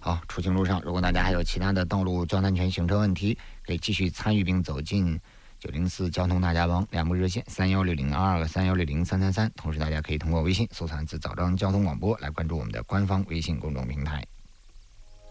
好，出行路上，如果大家还有其他的道路交通安全行车问题，可以继续参与并走进904交通大家帮两部热线316022和31603333。同时，大家可以通过微信搜索汉字早上交通广播来关注我们的官方微信公众平台。